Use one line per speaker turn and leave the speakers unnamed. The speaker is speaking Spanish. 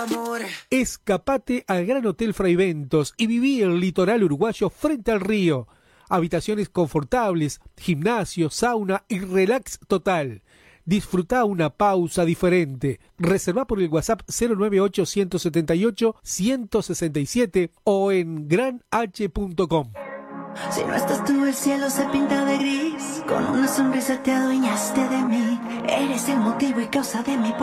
Escapate al Gran Hotel Fraiventos y viví el litoral uruguayo frente al río. Habitaciones confortables, gimnasio, sauna y relax total. Disfruta una pausa diferente. Reserva por el WhatsApp 098-178-167 o en granH.com.
Si no estás tú, el cielo se pinta de gris. Con una sonrisa te adueñaste de mí. Eres el motivo y causa de mi